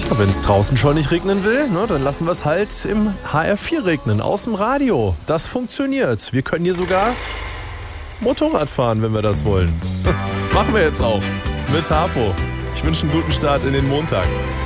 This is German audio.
Wenn es draußen schon nicht regnen will, ne, dann lassen wir es halt im HR4 regnen, aus dem Radio. Das funktioniert. Wir können hier sogar Motorrad fahren, wenn wir das wollen. Machen wir jetzt auch mit Harpo. Ich wünsche einen guten Start in den Montag.